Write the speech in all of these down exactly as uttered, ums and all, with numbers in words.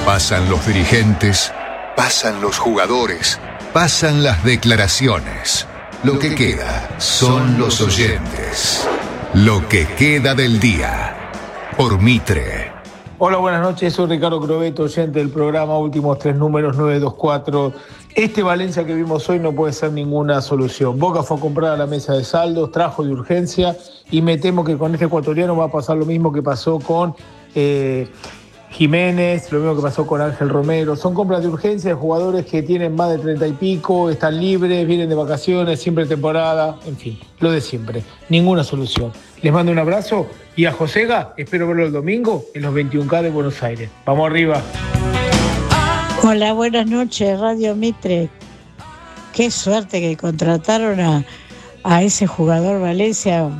Pasan los dirigentes, pasan los jugadores, pasan las declaraciones. Lo que queda son los oyentes. Lo que queda del día. Por Mitre. Hola, buenas noches. Soy Ricardo Crobeto, oyente del programa Últimos Tres Números nueve dos cuatro. Este Valencia que vimos hoy no puede ser ninguna solución. Boca fue a comprar a la mesa de saldos, trajo de urgencia y me temo que con este ecuatoriano va a pasar lo mismo que pasó con eh, Jiménez, lo mismo que pasó con Ángel Romero. Son compras de urgencia de jugadores que tienen más de treinta y pico, están libres, vienen de vacaciones, siempre temporada, en fin, lo de siempre. Ninguna solución. Les mando un abrazo y a Josega espero verlo el domingo en los veintiuno K de Buenos Aires. Vamos arriba. Hola, buenas noches, Radio Mitre. Qué suerte que contrataron a, a ese jugador Valencia,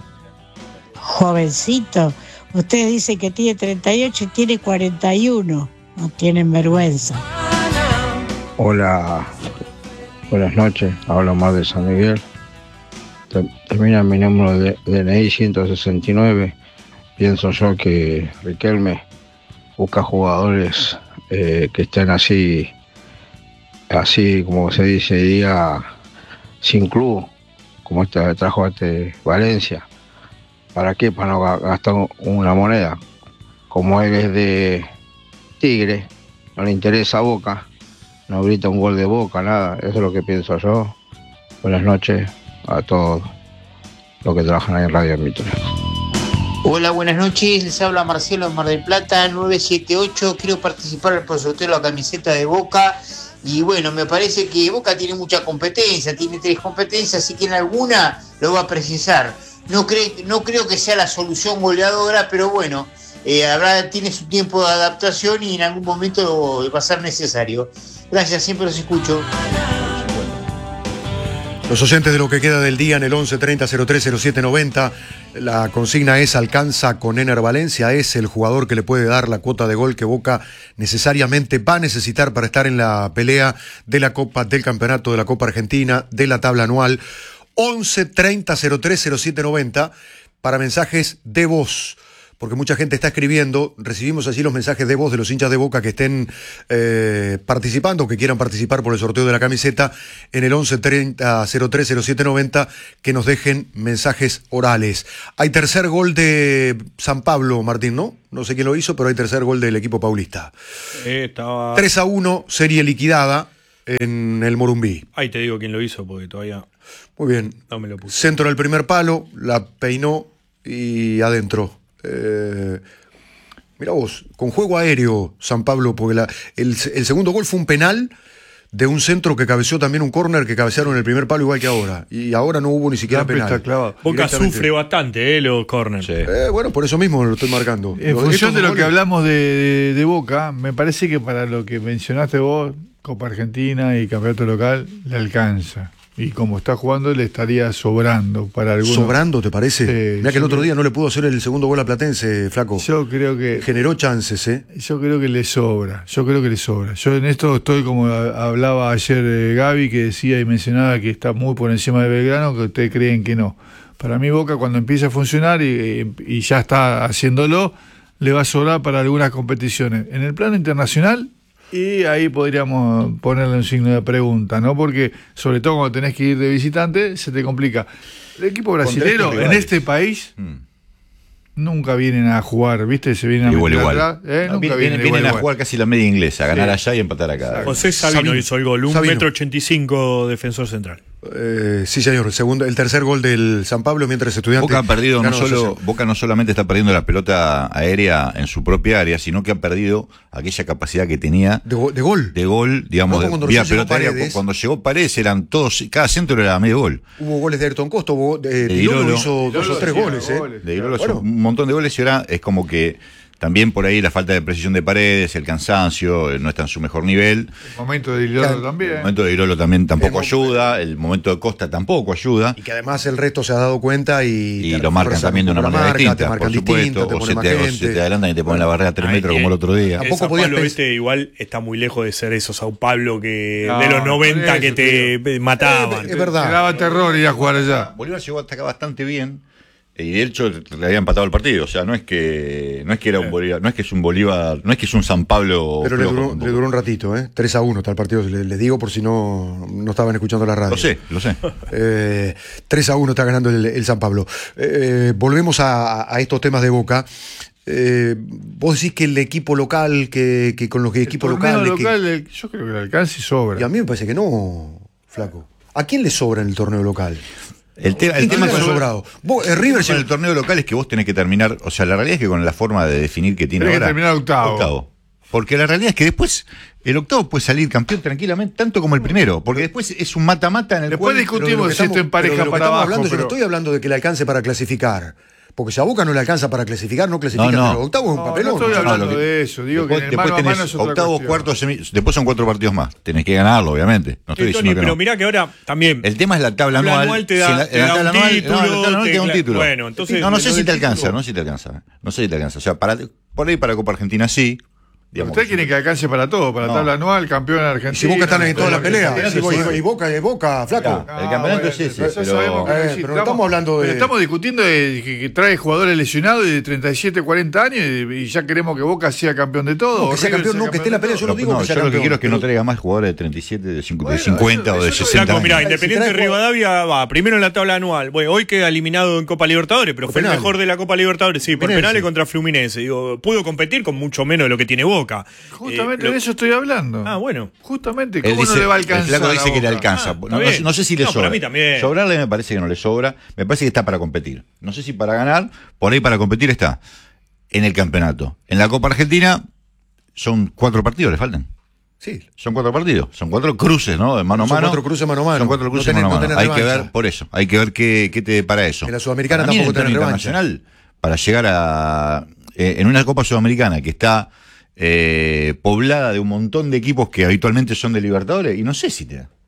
jovencito. Ustedes dicen que tiene treinta y ocho y tiene cuarenta y uno. No tienen vergüenza. Hola, buenas noches. Hablo más de San Miguel. Termina mi número de D N I ciento sesenta y nueve. Pienso yo que Riquelme busca jugadores eh, que estén así, así como se dice, día sin club, como este trajo este Valencia. ¿Para qué? Para no gastar una moneda. Como él es de Tigre, no le interesa Boca, no grita un gol de Boca, nada. Eso es lo que pienso yo. Buenas noches a todos los que trabajan ahí en Radio Mitre. Hola, buenas noches. Les habla Marcelo de Mar del Plata, nueve siete ocho. Quiero participar por el sorteo de la camiseta de Boca. Y bueno, me parece que Boca tiene mucha competencia, tiene tres competencias, así que en alguna lo va a precisar. No, cre- no creo que sea la solución goleadora, pero bueno, eh, habrá, tiene su tiempo de adaptación y en algún momento va a ser necesario. Gracias, siempre los escucho. Los oyentes de Lo que queda del día en el once treinta cero tres cero siete noventa. La consigna es: alcanza con Ener Valencia, es el jugador que le puede dar la cuota de gol que Boca necesariamente va a necesitar para estar en la pelea de la Copa, del Campeonato, de la Copa Argentina, de la tabla anual. once treinta cero tres cero siete noventa para mensajes de voz, porque mucha gente está escribiendo. Recibimos allí los mensajes de voz de los hinchas de Boca que estén eh, participando, que quieran participar por el sorteo de la camiseta, en el once treinta cero tres cero siete noventa, que nos dejen mensajes orales. Hay tercer gol de San Pablo, Martín, ¿no? No sé quién lo hizo, pero hay tercer gol del equipo paulista. Eh, estaba... tres a uno, serie liquidada en el Morumbí. Ahí te digo quién lo hizo, porque todavía... Muy bien. No me lo puse. Centro del primer palo, la peinó y adentro. Eh, mira vos, con juego aéreo San Pablo, porque la, el, el segundo gol fue un penal de un centro que cabeceó también un córner que cabecearon en el primer palo igual que ahora. Y ahora no hubo ni siquiera Siempre penal. Está clavado. Boca sufre bastante, eh, los córners. Sí. Eh, bueno, por eso mismo lo estoy marcando. En los, función de lo goles... que hablamos de, de, de Boca, me parece que para lo que mencionaste vos, Copa Argentina y campeonato local, le alcanza. Y como está jugando, le estaría sobrando para algunos. ¿Sobrando, te parece? Eh, Mirá que el otro día no le pudo hacer el segundo gol a Platense, flaco. Yo creo que... Generó chances, ¿eh? Yo creo que le sobra, yo creo que le sobra. Yo en esto estoy como hablaba ayer eh, Gaby, que decía y mencionaba que está muy por encima de Belgrano, que ustedes creen que no. Para mí Boca, cuando empieza a funcionar y, y ya está haciéndolo, le va a sobrar para algunas competiciones. En el plano internacional... Y ahí podríamos ponerle un signo de pregunta, ¿no? Porque, sobre todo cuando tenés que ir de visitante, se te complica. El equipo brasileño en este país hmm. nunca vienen a jugar, ¿viste? Se vienen a igual, igual. Atrás, ¿eh? No, nunca vienen, vienen, vienen igual, a igual. jugar casi la media inglesa, a ganar sí. allá y empatar acá. José Sabino, Sabino hizo el gol, un Sabino. metro ochenta y cinco defensor central. Eh, sí, señor. El, segundo, el tercer gol del San Pablo, mientras Estudiantes. Boca ha perdido, no solo, Boca no solamente está perdiendo la pelota aérea en su propia área, sino que ha perdido aquella capacidad que tenía de, go, de gol. De gol, digamos, no, de, vía pelota aérea. Cuando llegó Paredes, eran todos, cada centro era medio gol. Hubo goles de Ayrton Costa, hubo, de, de Dilolo hizo dos o tres goles. Eh. De Dilolo hizo un montón de goles y ahora es como que. También por ahí la falta de precisión de Paredes, el cansancio, no está en su mejor nivel. El momento de Dilolo también. El momento de Dilolo también tampoco el ayuda, el momento de Costa tampoco ayuda. Y que además el resto se ha dado cuenta y... Y lo marcan también de una manera marca, distinta, por supuesto. Distinto, o se te, o se te adelantan y te ponen la barrera a tres metros como el otro día. Tampoco San Pablo este igual está muy lejos de ser eso Sao Paulo que no, de los noventa eso, que te tío. mataban. Es, es verdad. Te daba terror ir a jugar allá. Bolívar llegó hasta acá bastante bien. Y de hecho le había empatado el partido, o sea, no es que no es que era un Bolívar, no es que es un Bolívar, no es que es un San Pablo. Pero le duró, le duró un ratito, ¿eh? tres a uno está el partido, les le digo por si no, no estaban escuchando la radio. Lo sé, lo sé. Eh, tres a uno está ganando el, el San Pablo. Eh, volvemos a, a estos temas de Boca. Eh, vos decís que el equipo local, que, que con los equipos locales. Local, que... el, yo creo que el alcance sobra. Y a mí me parece que no, flaco. ¿A quién le sobra en el torneo local? El, te, el tema con sobrado. Vos, el River con el torneo local es que vos tenés que terminar, o sea, la realidad es que con la forma de definir que tiene tenés ahora, que terminar octavo. octavo. Porque la realidad es que después el octavo puede salir campeón tranquilamente, tanto como el primero, porque después es un mata-mata en el después cual... Después discutimos si esto empareja pero de lo que para estamos abajo. Hablando, pero... Yo no estoy hablando de que le alcance para clasificar. Porque si a Boca no le alcanza para clasificar, no clasifica. No, no. Pero octavo es un no, papelón. No estoy hablando no, que, de eso. Digo después, que en el mano a mano es otra octavo, cuestión. cuarto, semi, después son cuatro partidos más. Tenés que ganarlo, obviamente. No estoy sí, diciendo Tony, que pero no. mirá que ahora también... El tema es la tabla anual. La anual te da, si la, te da la tabla un anual, título. no, la tabla anual te da un título. Bueno, entonces... No, no sé si te alcanza, título. no sé si te alcanza. No sé si te alcanza. O sea, para, por ahí para Copa Argentina sí. Digamos, usted quiere que alcance para todo, para no. tabla anual, campeón en Argentina. Y si Boca están en toda la pelea, sí, y, y, y Boca es Boca, flaco. Claro, el campeonato bueno, es ese, eso pero, sabemos que eh, no pero existe. no estamos hablando de- pero estamos discutiendo de que, que trae jugadores lesionados de treinta y siete, cuarenta años y, y ya queremos que Boca sea campeón de todo. No, que sea River campeón, no, que esté en la pelea, de yo todo. no digo no, que sea yo lo que campeón, quiero es que no pero- traiga más jugadores de treinta y siete, de Bueno, cincuenta eso- o de eso- sesenta Flaco, años. mirá, Si Independiente trae- Rivadavia va primero en la tabla anual. Bueno, hoy queda eliminado en Copa Libertadores, pero Por fue penales. el mejor de la Copa Libertadores, sí, por Fluminense. penales contra Fluminense. Digo, pudo competir con mucho menos de lo que tiene Boca. Justamente Eh, lo- de eso estoy hablando. Ah, bueno. Justamente, Él ¿cómo dice, no le va a el alcanzar? flaco dice a que le Boca? alcanza. Ah, no, está no bien. sé- no sé si le No, para sobra. mí también. Sobrarle me parece que no le sobra. Me parece que está para competir. No sé si para ganar, por ahí para competir está. En el campeonato. En la Copa Argentina son cuatro partidos, le faltan. Sí. Son cuatro partidos, son cuatro cruces, ¿no? De mano a Son mano. cuatro cruces mano a mano. Son cuatro No cruces tenés- mano a no mano. tenés Hay que revancha. ver, por eso, hay que ver qué, qué te depara eso. En la Sudamericana Para mí, tampoco en el tenés torneo revancha. internacional, para llegar a. Eh, en una Copa Sudamericana que está eh, poblada de un montón de equipos que habitualmente son de Libertadores, y no sé si te da.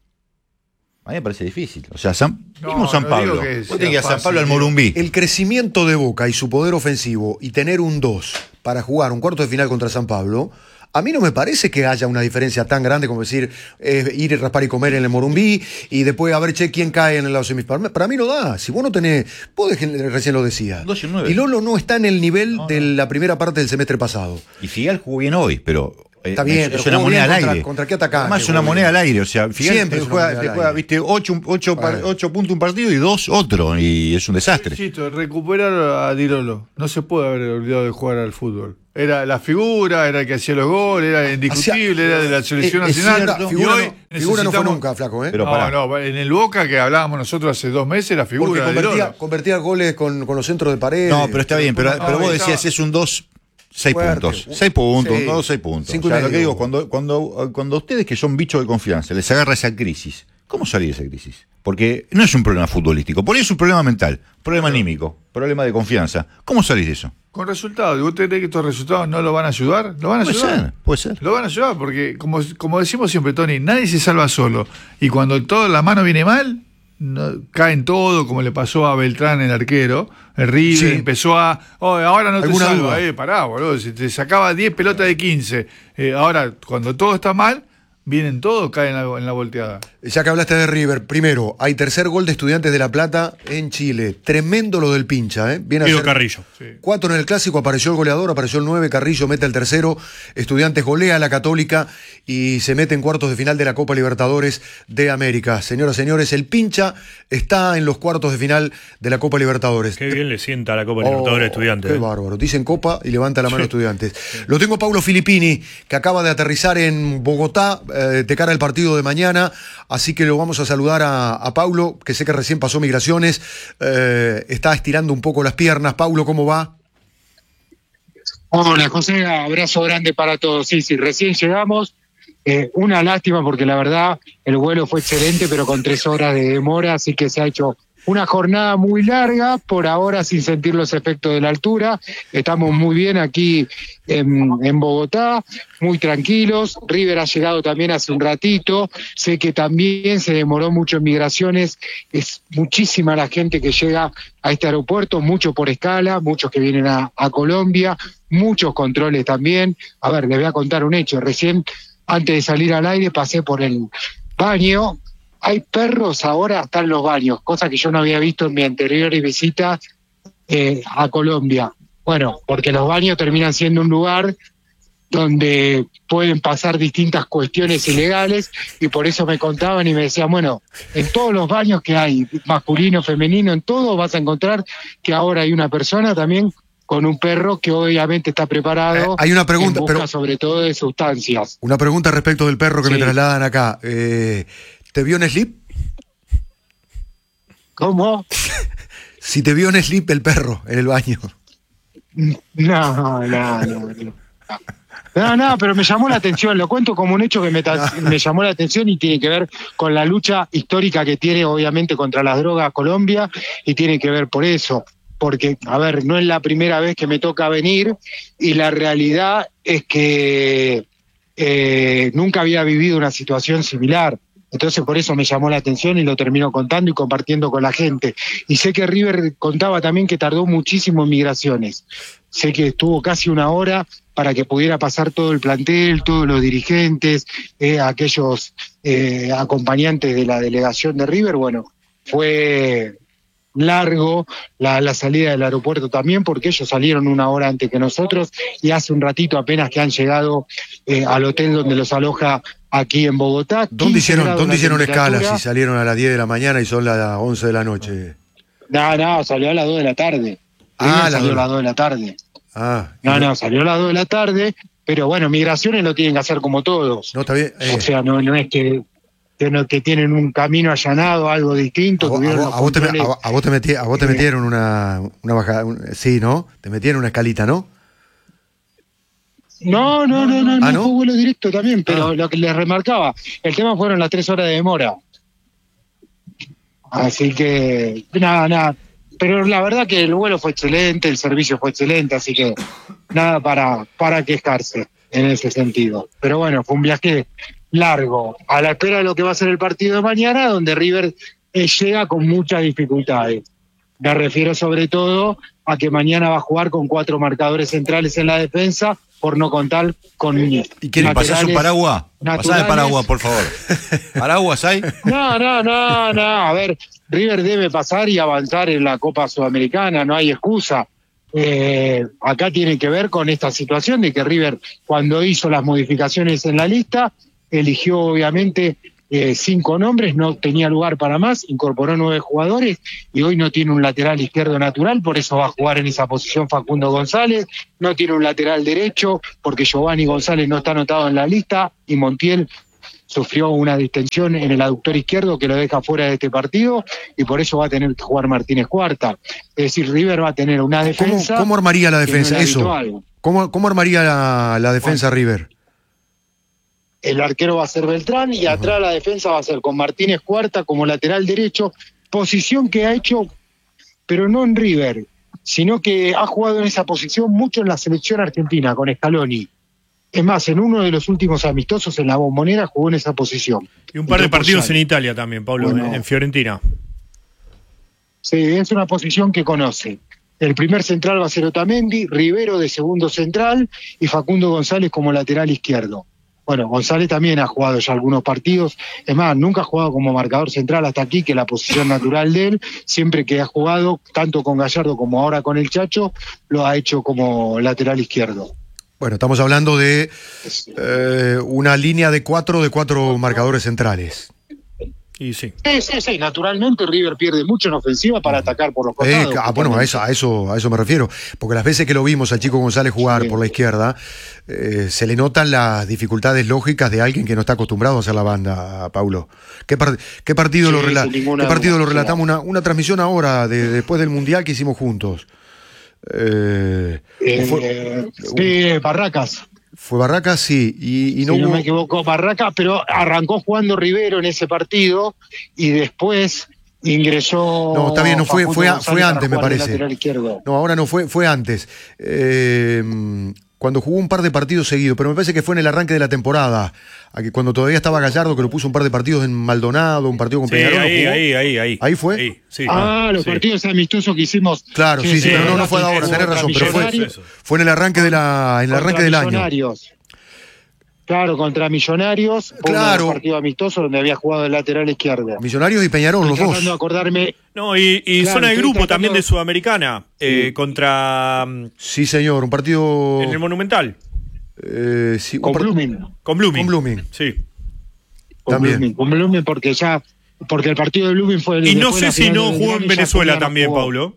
A mí me parece difícil. O sea, San, No, mismo San no Pablo. digo que Vos sea tenés que ir a San fácil, Pablo al digo. Morumbí. El crecimiento de Boca y su poder ofensivo y tener un dos para jugar un cuarto de final contra San Pablo, a mí no me parece que haya una diferencia tan grande como decir eh, ir y raspar y comer en el Morumbí y después a ver che quién cae en el lado semifinal. Para mí no da. Si vos no tenés. Vos dejé- recién lo decía. dos y nueve. Y Lolo no está en el nivel No, de no. la primera parte del semestre pasado. Y Figal jugó bien hoy, pero. eh, Está bien, es, pero es una jugó moneda bien al contra- aire. ¿contra qué atacante Además, es jugó una bien? moneda al aire. O sea, Figal Siempre te es una juega, moneda te al juega aire. viste, ocho, ocho, par- Bueno. ocho puntos un partido y dos otro. Y es un desastre. Insisto, recuperar a Dirolo. No se puede haber olvidado de jugar al fútbol. Era la figura, era el que hacía los goles, era indiscutible, Hacía- era de la selección Es- es nacional. cierto, y figura, hoy no, figura no fue necesitamos- nunca, flaco, ¿eh? Pero no, pará. no, en el Boca que hablábamos nosotros hace dos meses, la Porque figura de convertía, Dirolo. convertía goles con, con los centros de pared. No, pero está bien. Pero, No, pero vos estaba- decías, es un dos. Seis Fuerte. puntos. Seis puntos, Sí. un dos, seis puntos. Cinco O y sea, lo medio. que digo, cuando, cuando, cuando ustedes que son bichos de confianza les agarra esa crisis, ¿cómo salir de esa crisis? Porque no es un problema futbolístico, por ahí es un problema mental, problema anímico, problema de confianza. ¿Cómo salís de eso? Con resultados. ¿Y ¿Vos creés que estos resultados no lo van a ayudar? ¿Lo van a Puede ayudar? ser, puede ser. Lo van a ayudar porque, como, como decimos siempre, Tony, nadie se salva solo. Y cuando toda la mano viene mal, no, caen todo, como le pasó a Beltrán, el arquero. El River Sí. empezó a. Oh, ahora no te ¿Alguna salva. duda? Eh, pará, boludo. Si te sacaba diez pelotas de quince. Eh, ahora, cuando todo está mal, vienen todos, caen en la, en la volteada. Ya que hablaste de River, primero, hay tercer gol de Estudiantes de La Plata en Chile. Tremendo lo del pincha, ¿eh? Viene a Guido ser Carrillo. Sí. cuatro en el clásico, apareció el goleador, apareció el nueve, Carrillo mete el tercero, Estudiantes golea a la Católica y se mete en cuartos de final de la Copa Libertadores de América. Señoras y señores, el pincha está en los cuartos de final de la Copa Libertadores. Qué bien le sienta a la Copa Oh, Libertadores Estudiantes. Qué eh. bárbaro. Dicen Copa y levanta la mano Estudiantes. Lo tengo a Paulo Filippini, que acaba de aterrizar en Bogotá eh, de cara al partido de mañana. Así que lo vamos a saludar a, a Paulo, que sé que recién pasó Migraciones. Eh, está estirando un poco las piernas. Paulo, ¿cómo va? Hola José, abrazo grande para todos. Sí, sí, recién llegamos. Eh, una lástima porque la verdad el vuelo fue excelente, pero con tres horas de demora, así que se ha hecho una jornada muy larga, por ahora sin sentir los efectos de la altura. Estamos muy bien aquí en, en Bogotá, muy tranquilos. River ha llegado también hace un ratito. Sé que también se demoró mucho en migraciones. Es muchísima la gente que llega a este aeropuerto, mucho por escala, muchos que vienen a, a Colombia, muchos controles también. A ver, les voy a contar un hecho. Recién, antes de salir al aire, pasé por el baño. Hay perros ahora hasta en los baños, cosa que yo no había visto en mi anterior visita eh, a Colombia. Bueno, porque los baños terminan siendo un lugar donde pueden pasar distintas cuestiones ilegales, y por eso me contaban y me decían, bueno, en todos los baños que hay, masculino, femenino, en todos vas a encontrar que ahora hay una persona también con un perro que obviamente está preparado. Eh, hay una pregunta, en busca pero sobre todo de sustancias. Una pregunta respecto del perro que Sí. me trasladan acá. Eh, ¿Te vio en slip? ¿Cómo? Si te vio en slip el perro en el baño. No, no, no, no. No, no, pero me llamó la atención, lo cuento como un hecho que me, ta- me llamó la atención, y tiene que ver con la lucha histórica que tiene obviamente contra las drogas Colombia, y tiene que ver por eso, porque, a ver, no es la primera vez que me toca venir, y la realidad es que eh, nunca había vivido una situación similar. Entonces por eso me llamó la atención y lo termino contando y compartiendo con la gente. Y sé que River contaba también que tardó muchísimo en migraciones. Sé que estuvo casi una hora para que pudiera pasar todo el plantel, todos los dirigentes, eh, aquellos eh, acompañantes de la delegación de River. Bueno, fue largo la, la salida del aeropuerto también, porque ellos salieron una hora antes que nosotros, y hace un ratito apenas que han llegado eh, al hotel donde los aloja aquí en Bogotá. ¿Dónde hicieron, grados ¿dónde la hicieron escala temperatura. si salieron a las diez de la mañana y son las once de la noche? No, no, salió a las dos de la tarde. Ah, River las salió dos. a las dos de la tarde. Ah, No, no, salió a las dos de la tarde, pero bueno, migraciones lo tienen que hacer como todos. no, está bien. eh, O sea, no, no es que, que, no- que tienen un camino allanado, algo distinto. a, vos- a tuvieron vos- los a vos te, controles. a vos- a vos te meti- a vos te Eh. metieron una, una bajada, un- sí, ¿no? Te metieron una escalita, ¿no? No, no, no, no, Ah, no, ¿no? fue vuelo directo también, pero Ah. lo que les remarcaba, el tema fueron las tres horas de demora. Así que, nada, nada. Pero la verdad que el vuelo fue excelente, el servicio fue excelente, así que nada para, para quejarse en ese sentido. Pero bueno, fue un viaje largo, a la espera de lo que va a ser el partido de mañana, donde River eh, llega con muchas dificultades. Me refiero sobre todo a que mañana va a jugar con cuatro marcadores centrales en la defensa, por no contar con ¿Y quieren pasar su laterales paraguas? Pasá el naturales. paraguas, por favor. ¿Paraguas hay? No, no, no, no. A ver, River debe pasar y avanzar en la Copa Sudamericana, no hay excusa. Eh, acá tiene que ver con esta situación de que River, cuando hizo las modificaciones en la lista, eligió obviamente eh, cinco nombres, no tenía lugar para más, incorporó nueve jugadores y hoy no tiene un lateral izquierdo natural, por eso va a jugar en esa posición Facundo González, no tiene un lateral derecho porque Giovanni González no está anotado en la lista y Montiel sufrió una distensión en el aductor izquierdo que lo deja fuera de este partido y por eso va a tener que jugar Martínez Cuarta. Es decir, River va a tener una ¿Cómo, defensa. cómo armaría la que no defensa? es Eso. habitual. ¿Cómo, cómo armaría la, la defensa River? El arquero va a ser Beltrán y atrás la defensa va a ser con Martínez Cuarta como lateral derecho, posición que ha hecho, pero no en River, sino que ha jugado en esa posición mucho en la selección argentina con Scaloni. Es más, en uno de los últimos amistosos en la Bombonera jugó en esa posición. Y un par de Entró por partidos Sani. en Italia también, Pablo, Bueno. en, en Fiorentina. Sí, es una posición que conoce. El primer central va a ser Otamendi, Rivero de segundo central y Facundo González como lateral izquierdo. Bueno, González también ha jugado ya algunos partidos. Es más, nunca ha jugado como marcador central hasta aquí, que es la posición natural de él. Siempre que ha jugado, tanto con Gallardo como ahora con el Chacho, lo ha hecho como lateral izquierdo. Bueno, estamos hablando de eh, una línea de cuatro de cuatro marcadores centrales. Y sí. Sí, sí, sí. Naturalmente River pierde mucho en ofensiva para atacar por los Eh, costados. ah, bueno, a eso, a eso, a eso me refiero. Porque las veces que lo vimos al chico González jugar Sí. por la izquierda, eh, se le notan las dificultades lógicas de alguien que no está acostumbrado a hacer la banda, Paulo. ¿Qué, par- qué partido, Sí, lo, rela- sin ninguna qué partido duda, lo relatamos? Una, una transmisión ahora, de, después del Mundial que hicimos juntos. Eh, Eh, fue, sí, Barracas. fue Barracas, sí. Y, y no si no hubo- me equivoco, Barracas, pero arrancó jugando Rivero en ese partido y después ingresó. No, está bien, no fue, Facundo fue, González fue para antes, me jugar de parece. lateral izquierdo. No, ahora no, fue, fue antes. Eh, cuando jugó un par de partidos seguidos, pero me parece que fue en el arranque de la temporada. Aquí, cuando todavía estaba Gallardo, que lo puso un par de partidos en Maldonado, un partido con Sí, Peñarol. ¿lo ahí, jugó? ahí, ahí, ahí. ¿Ahí fue? Ahí, sí. Ah, los Sí. partidos amistosos que hicimos. Claro, sí, sí, pero no, no fue de ahora, Jugó tenés razón, contra pero fue, Millonarios, fue en el arranque, de la, en el contra arranque del año. Millonarios. Claro, contra Millonarios, fue Claro. un partido amistoso donde había jugado el lateral izquierdo. Millonarios y Peñarol, Estoy los dos. tratando de acordarme. No, y, y Claro, zona de estoy grupo tratando- también de Sudamericana, eh, contra Sí, señor, un partido. en el Monumental, eh, sí, un Con par- Blooming. con Blooming. Con Blooming. Sí. Con También. Blooming, con Blooming porque ya, porque el partido de Blooming fue el Y no después de sé la si final no de jugó Belgrano en y ya Venezuela Cunha no también, jugó. Paulo.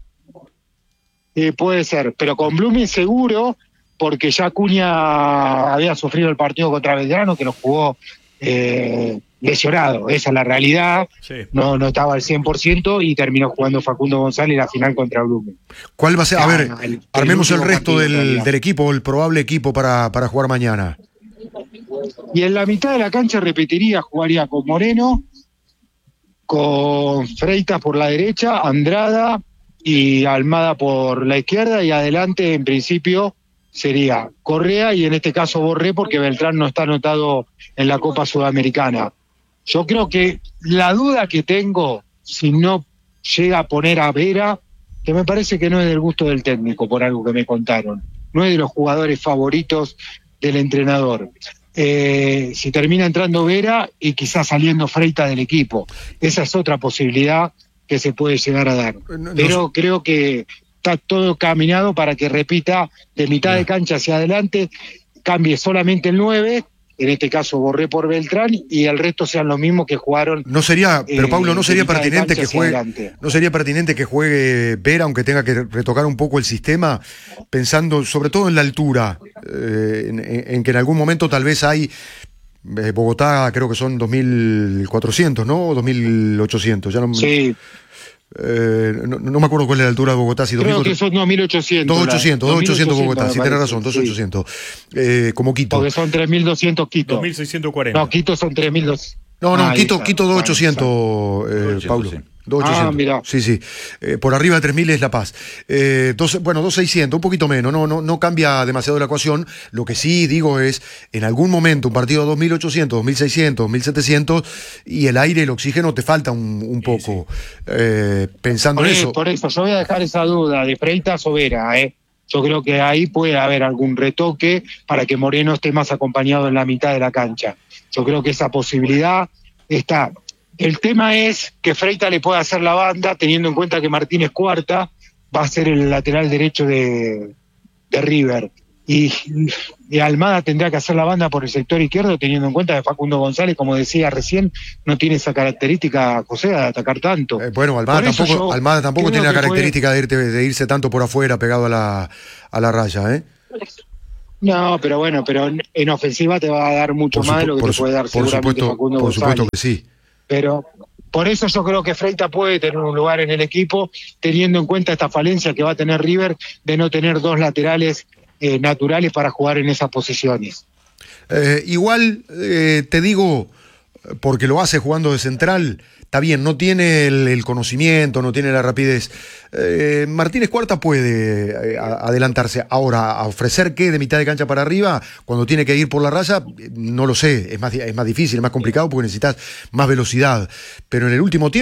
Eh, puede ser, pero con Blooming seguro, porque ya Cunha había sufrido el partido contra Belgrano, que lo jugó eh, lesionado, esa es la realidad, Sí. no, no estaba al cien por ciento y terminó jugando Facundo González la final contra Blooming. ¿Cuál va a ser? A Ah, ver, el- el armemos el último resto partido, en del, realidad. del equipo, el probable equipo para, para jugar mañana. Y en la mitad de la cancha repetiría, jugaría con Moreno, con Freitas por la derecha, Andrada y Almada por la izquierda, y adelante en principio sería Correa y en este caso Borré porque Beltrán no está anotado en la Copa Sudamericana. Yo creo que la duda que tengo, si no llega a poner a Vera, que me parece que no es del gusto del técnico por algo que me contaron, no es de los jugadores favoritos del entrenador. Eh, si termina entrando Vera y quizás saliendo Freitas del equipo. Esa es otra posibilidad que se puede llegar a dar. no Pero creo que está todo caminado para que repita de mitad de cancha hacia adelante, cambie solamente el nueve, en este caso Borré por Beltrán, y el resto sean los mismos que jugaron. No sería, pero eh, Pablo, no de sería mitad de pertinente cancha que hacia juegue, adelante. no sería pertinente que juegue Vera, aunque tenga que retocar un poco el sistema, pensando sobre todo en la altura, eh, en, en que en algún momento tal vez hay eh, Bogotá, creo que son dos mil cuatrocientos, ¿no? O dos mil ochocientos, ya no, Sí, eh, no, no me acuerdo cuál es la altura de Bogotá, si creo que dos mil son dos mil ochocientos. dos mil ochocientos, dos mil ochocientos Bogotá, me sí, tenés parece, razón, dos mil sí. ochocientos, eh, como Quito. Porque son tres mil doscientos Quito. dos mil seiscientos cuarenta. No, Quito son tres mil doscientos. No, no, Ah, Quito, esa. Quito Bueno, dos mil ochocientos, eh, dos mil ochocientos, Pablo. sí. dos mil ochocientos. Ah, mirá. Sí, sí. Eh, por arriba de tres mil es La Paz. Eh, dos, bueno, dos mil seiscientos, un poquito menos, no, no, no cambia demasiado la ecuación. Lo que sí digo es, en algún momento, un partido dos mil ochocientos, dos mil seiscientos, dos mil setecientos, y el aire, el oxígeno te falta un, un poco. Eh, pensando Por, en e- eso. por eso, yo voy a dejar esa duda de Freitas o Vera, ¿eh? Yo creo que ahí puede haber algún retoque para que Moreno esté más acompañado en la mitad de la cancha. Yo creo que esa posibilidad está. El tema es que Freitas le puede hacer la banda, teniendo en cuenta que Martínez Cuarta va a ser el lateral derecho de, de River. Y, y Almada tendrá que hacer la banda por el sector izquierdo, teniendo en cuenta que Facundo González, como decía recién, no tiene esa característica, José, de atacar tanto. Eh, bueno, Almada Por eso tampoco, yo Almada tampoco creo tiene la que fue- característica de, irte, de irse tanto por afuera, pegado a la, a la raya, ¿eh? No, pero bueno, pero en, en ofensiva te va a dar mucho Por más de supu- lo que por te su- puede dar por seguramente supuesto, Facundo por supuesto González. que sí. Pero por eso yo creo que Freitas puede tener un lugar en el equipo, teniendo en cuenta esta falencia que va a tener River de no tener dos laterales eh, naturales para jugar en esas posiciones. Eh, igual, eh, te digo, porque lo hace jugando de central, está bien, no tiene el, el conocimiento, no tiene la rapidez. Eh, Martínez Cuarta puede eh, a- adelantarse. Ahora, a ofrecer qué de mitad de cancha para arriba, cuando tiene que ir por la raya, no lo sé, es más, di- es más difícil, es más complicado porque necesitas más velocidad. Pero en el último tiempo